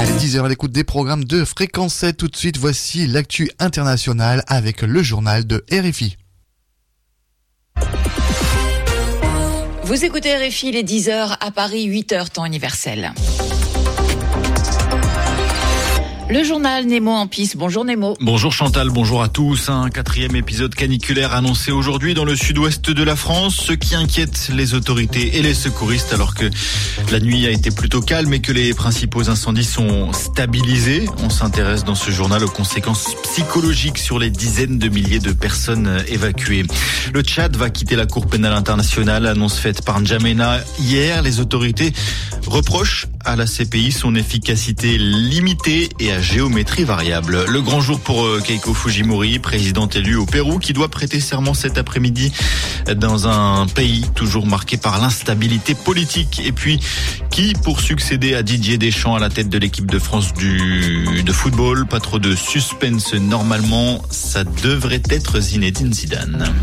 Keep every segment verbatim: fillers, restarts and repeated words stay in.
Allez, dix heures à l'écoute des programmes de Fréquence sept. Tout de suite, voici l'actu internationale avec le journal de R F I. Vous écoutez R F I, les dix heures à Paris, huit heures temps universel. Le journal Nemo en piste. Bonjour Nemo. Bonjour Chantal, bonjour à tous. Un quatrième épisode caniculaire annoncé aujourd'hui dans le sud-ouest de la France, ce qui inquiète les autorités et les secouristes alors que la nuit a été plutôt calme et que les principaux incendies sont stabilisés. On s'intéresse dans ce journal aux conséquences psychologiques sur les dizaines de milliers de personnes évacuées. Le Tchad va quitter la Cour pénale internationale, annonce faite par N'Djamena hier. Les autorités reprochent à la C P I son efficacité limitée et à géométrie variable. Le grand jour pour Keiko Fujimori, présidente élue au Pérou, qui doit prêter serment cet après-midi dans un pays toujours marqué par l'instabilité politique. Et puis, qui pour succéder à Didier Deschamps à la tête de l'équipe de France du de football? Pas trop de suspense normalement, ça devrait être Zinedine Zidane.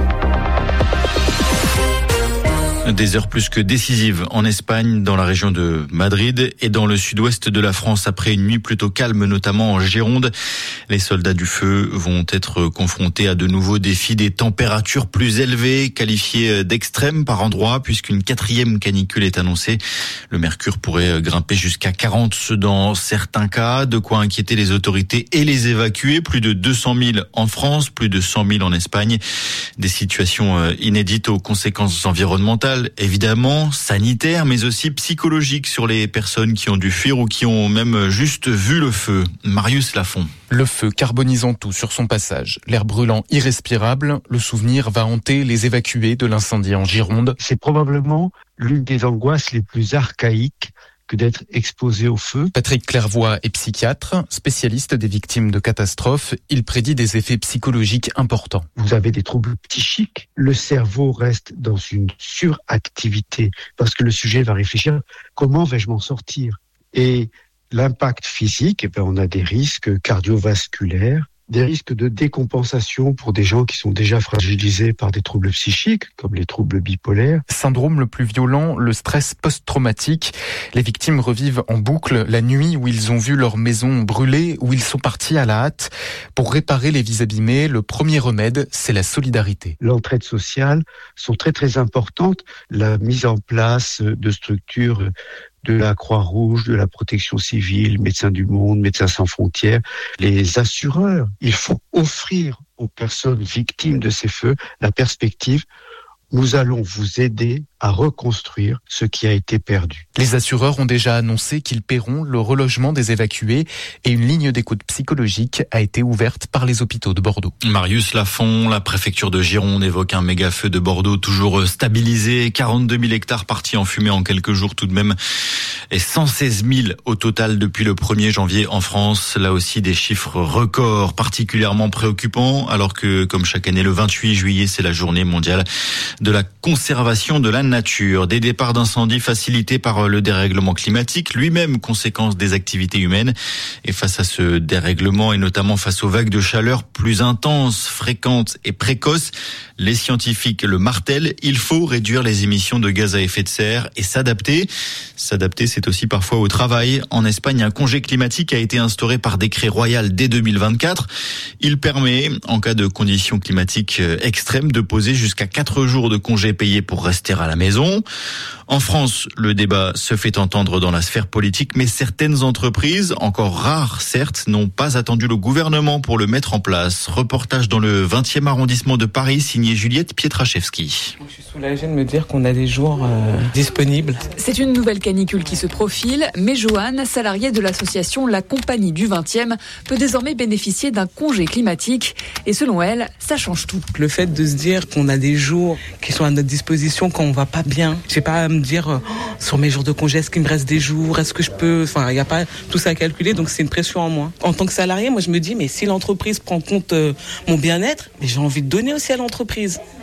Des heures plus que décisives en Espagne, dans la région de Madrid et dans le sud-ouest de la France après une nuit plutôt calme, notamment en Gironde. Les soldats du feu vont être confrontés à de nouveaux défis, des températures plus élevées, qualifiées d'extrêmes par endroits, puisqu'une quatrième canicule est annoncée. Le mercure pourrait grimper jusqu'à quarante dans certains cas, de quoi inquiéter les autorités et les évacuer. Plus de deux cent mille en France, plus de cent mille en Espagne. Des situations inédites aux conséquences environnementales, évidemment, sanitaires, mais aussi psychologiques sur les personnes qui ont dû fuir ou qui ont même juste vu le feu. Marius Lafont. Le feu carbonisant tout sur son passage. L'air brûlant irrespirable, le souvenir va hanter les évacués de l'incendie en Gironde. C'est probablement l'une des angoisses les plus archaïques que d'être exposé au feu. Patrick Clairvoy est psychiatre, spécialiste des victimes de catastrophes. Il prédit des effets psychologiques importants. Vous avez des troubles psychiques. Le cerveau reste dans une suractivité parce que le sujet va réfléchir « comment vais-je m'en sortir ?» Et l'impact physique, eh bien, on a des risques cardiovasculaires, des risques de décompensation pour des gens qui sont déjà fragilisés par des troubles psychiques, comme les troubles bipolaires. Syndrome le plus violent, le stress post-traumatique. Les victimes revivent en boucle la nuit où ils ont vu leur maison brûler, où ils sont partis à la hâte. Pour réparer les vies abîmées, le premier remède, c'est la solidarité. L'entraide sociale sont très très importantes. La mise en place de structures de la Croix-Rouge, de la Protection civile, Médecins du Monde, Médecins sans frontières, les assureurs. Il faut offrir aux personnes victimes de ces feux la perspective « nous allons vous aider à reconstruire ce qui a été perdu ». Les assureurs ont déjà annoncé qu'ils paieront le relogement des évacués et une ligne d'écoute psychologique a été ouverte par les hôpitaux de Bordeaux. Marius Lafont, la préfecture de Gironde évoque un méga feu de Bordeaux toujours stabilisé, quarante-deux mille hectares partis en fumée en quelques jours tout de même et cent seize mille au total depuis le premier janvier en France. Là aussi des chiffres records particulièrement préoccupants alors que comme chaque année le vingt-huit juillet c'est la journée mondiale de la conservation de la nature. Des départs d'incendie facilités par le dérèglement climatique, lui-même conséquence des activités humaines. Et face à ce dérèglement et notamment face aux vagues de chaleur plus intenses, fréquentes et précoces, les scientifiques le martèlent, il faut réduire les émissions de gaz à effet de serre et s'adapter. S'adapter, c'est aussi parfois au travail. En Espagne, un congé climatique a été instauré par décret royal dès deux mille vingt-quatre. Il permet, en cas de conditions climatiques extrêmes, de poser jusqu'à quatre jours de congés payés pour rester à la maison. En France, le débat se fait entendre dans la sphère politique, mais certaines entreprises, encore rares certes, n'ont pas attendu le gouvernement pour le mettre en place. Reportage dans le vingtième arrondissement de Paris, signé Juliette Pietraszewski. Je suis soulagée de me dire qu'on a des jours euh, disponibles. C'est une nouvelle canicule qui se profile, mais Joanne, salariée de l'association La Compagnie du vingtième, peut désormais bénéficier d'un congé climatique. Et selon elle, ça change tout. Le fait de se dire qu'on a des jours qui sont à notre disposition quand on va pas bien, je sais pas à me dire euh, sur mes jours de congé, est-ce qu'il me reste des jours, est-ce que je peux, enfin il n'y a pas tout ça à calculer, donc c'est une pression en moi. En tant que salarié, moi je me dis mais si l'entreprise prend compte euh, mon bien-être, mais j'ai envie de donner aussi à l'entreprise.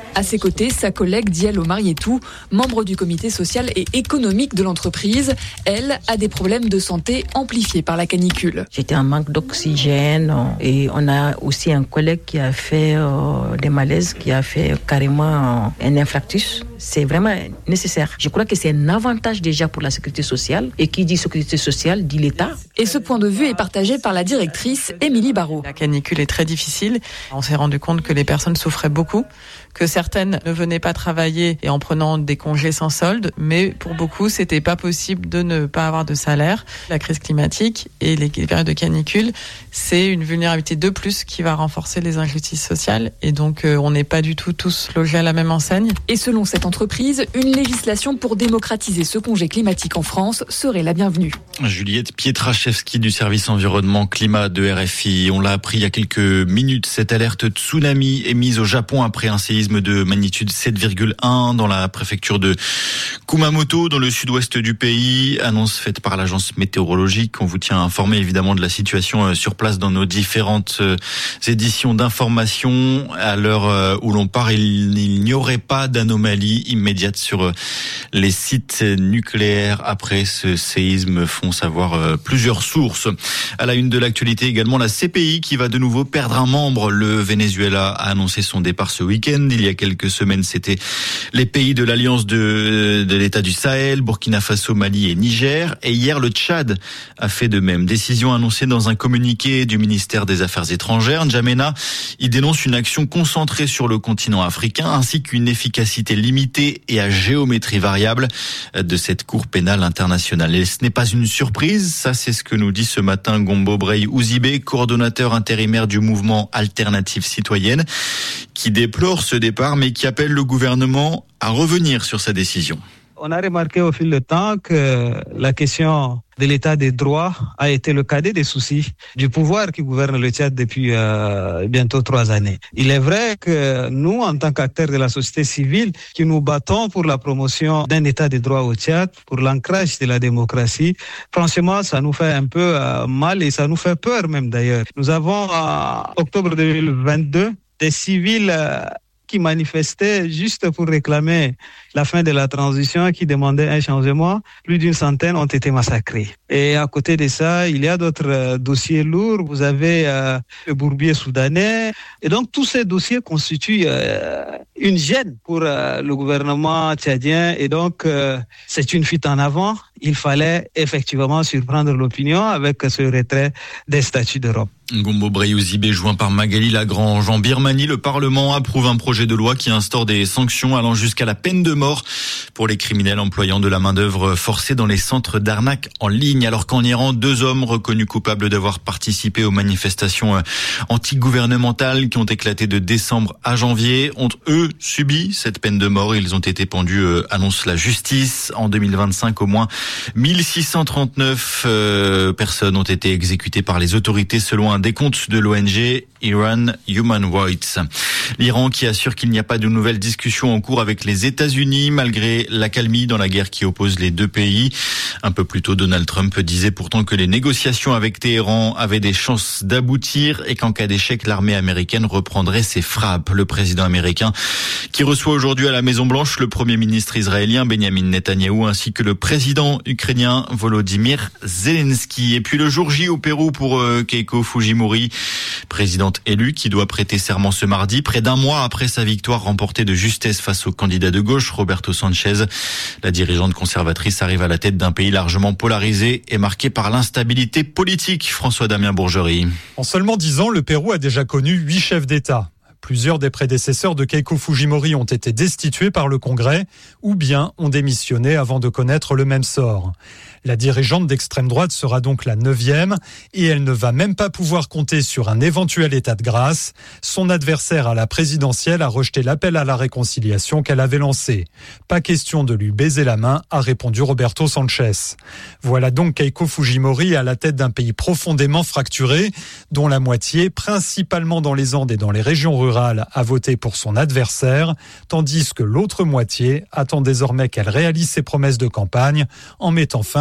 À ses côtés, sa collègue Diallo Marietou, membre du comité social et économique de l'entreprise. Elle a des problèmes de santé amplifiés par la canicule. J'étais en manque d'oxygène et on a aussi un collègue qui a fait euh, des malaises, qui a fait carrément un infarctus. C'est vraiment nécessaire. Je crois que c'est un avantage déjà pour la sécurité sociale. Et qui dit sécurité sociale dit l'État. Et ce point de vue est partagé par la directrice Émilie Barrault. La canicule est très difficile. On s'est rendu compte que les personnes souffraient beaucoup, que certaines ne venaient pas travailler et en prenant des congés sans solde, mais pour beaucoup, c'était pas possible de ne pas avoir de salaire. La crise climatique et les périodes de canicule, c'est une vulnérabilité de plus qui va renforcer les injustices sociales. Et donc, euh, on n'est pas du tout tous logés à la même enseigne. Et selon cette entreprise, une législation pour démocratiser ce congé climatique en France serait la bienvenue. Juliette Pietraszewski du service environnement climat de R F I. On l'a appris il y a quelques minutes. Cette alerte tsunami est mise au Japon après un séisme de magnitude sept virgule un dans la préfecture de Kumamoto, dans le sud-ouest du pays. Annonce faite par l'agence météorologique. On vous tient informé évidemment de la situation sur place dans nos différentes éditions d'information. À l'heure où l'on parle, il n'y aurait pas d'anomalie immédiate sur les sites nucléaires après ce séisme, font savoir plusieurs sources. À la une de l'actualité également, la C P I qui va de nouveau perdre un membre. Le Venezuela a annoncé son départ ce week-end. Il y a quelques semaines, c'était les pays de l'Alliance de, de l'État du Sahel, Burkina Faso, Mali et Niger. Et hier, le Tchad a fait de même. Décision annoncée dans un communiqué du ministère des Affaires étrangères. N'Djamena, il dénonce une action concentrée sur le continent africain ainsi qu'une efficacité limitée et à géométrie variable de cette Cour pénale internationale. Et ce n'est pas une surprise, ça c'est ce que nous dit ce matin Gombo Brey Ouzibé, coordonnateur intérimaire du mouvement Alternative Citoyenne, qui déplore ce départ mais qui appelle le gouvernement à revenir sur sa décision. On a remarqué au fil du temps que la question de l'état des droits a été le cadet des soucis du pouvoir qui gouverne le Tchad depuis euh, bientôt trois années. Il est vrai que nous, en tant qu'acteurs de la société civile, qui nous battons pour la promotion d'un état des droits au Tchad, pour l'ancrage de la démocratie, franchement, ça nous fait un peu euh, mal et ça nous fait peur même d'ailleurs. Nous avons, en octobre deux mille vingt-deux, des civils euh, qui manifestaient juste pour réclamer la fin de la transition, qui demandaient un changement. Plus d'une centaine ont été massacrés. Et à côté de ça, il y a d'autres euh, dossiers lourds. Vous avez euh, le bourbier soudanais. Et donc, tous ces dossiers constituent euh, une gêne pour euh, le gouvernement tchadien. Et donc, euh, c'est une fuite en avant. Il fallait effectivement surprendre l'opinion avec ce retrait des statuts d'Europe. Gombo Brey Ouzibé, joint par Magali Lagrange. En Birmanie, le Parlement approuve un projet de loi qui instaure des sanctions allant jusqu'à la peine de mort pour les criminels employant de la main-d'œuvre forcée dans les centres d'arnaque en ligne. Alors qu'en Iran, deux hommes reconnus coupables d'avoir participé aux manifestations anti-gouvernementales qui ont éclaté de décembre à janvier ont, eux, subi cette peine de mort. Ils ont été pendus, annonce la justice. En deux mille vingt-cinq, au moins mille six cent trente-neuf euh, personnes ont été exécutées par les autorités selon un décompte de l'O N G Iran Human Rights. L'Iran qui assure qu'il n'y a pas de nouvelles discussions en cours avec les États-Unis malgré l'accalmie dans la guerre qui oppose les deux pays. Un peu plus tôt, Donald Trump disait pourtant que les négociations avec Téhéran avaient des chances d'aboutir et qu'en cas d'échec, l'armée américaine reprendrait ses frappes. Le président américain qui reçoit aujourd'hui à la Maison-Blanche le premier ministre israélien Benjamin Netanyahou ainsi que le président ukrainien Volodymyr Zelensky. Et puis le jour J au Pérou pour euh, Keiko Fujimori, présidente élue qui doit prêter serment ce mardi, près d'un mois après sa victoire remportée de justesse face au candidat de gauche Roberto Sanchez. La dirigeante conservatrice arrive à la tête d'un pays largement polarisé et marqué par l'instabilité politique. François-Damien Bourgerie. En seulement dix ans, le Pérou a déjà connu huit chefs d'État. Plusieurs des prédécesseurs de Keiko Fujimori ont été destitués par le Congrès ou bien ont démissionné avant de connaître le même sort. La dirigeante d'extrême droite sera donc la neuvième et elle ne va même pas pouvoir compter sur un éventuel état de grâce. Son adversaire à la présidentielle a rejeté l'appel à la réconciliation qu'elle avait lancé. Pas question de lui baiser la main, a répondu Roberto Sanchez. Voilà donc Keiko Fujimori à la tête d'un pays profondément fracturé, dont la moitié, principalement dans les Andes et dans les régions rurales, a voté pour son adversaire, tandis que l'autre moitié attend désormais qu'elle réalise ses promesses de campagne en mettant fin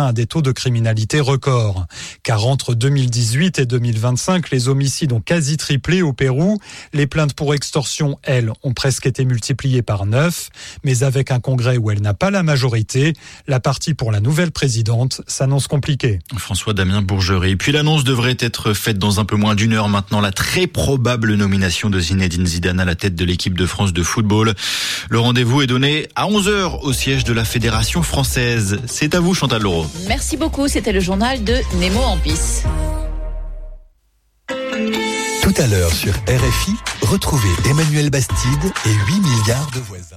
à des taux de criminalité records. Car entre deux mille dix-huit et deux mille vingt-cinq, les homicides ont quasi triplé au Pérou. Les plaintes pour extorsion, elles, ont presque été multipliées par neuf. Mais avec un congrès où elle n'a pas la majorité, la partie pour la nouvelle présidente s'annonce compliquée. François-Damien Bourgerie. Puis l'annonce devrait être faite dans un peu moins d'une heure maintenant. La très probable nomination de Zinedine Zidane à la tête de l'équipe de France de football. Le rendez-vous est donné à onze heures au siège de la Fédération française. C'est à vous, Chantal Leroux. Merci beaucoup. C'était le journal de Nemo Ampis. Tout à l'heure sur R F I, retrouvez Emmanuel Bastide et huit milliards de voisins.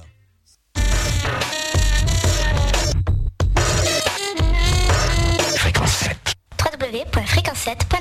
w w w point fréquence sept point